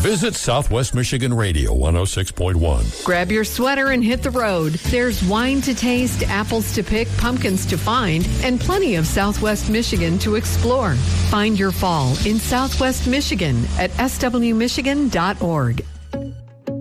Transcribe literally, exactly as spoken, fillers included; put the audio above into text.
Visit Southwest Michigan Radio one oh six point one. Grab your sweater and hit the road. There's wine to taste, apples to pick, pumpkins to find, and plenty of Southwest Michigan to explore. Find your fall in Southwest Michigan at s w michigan dot org.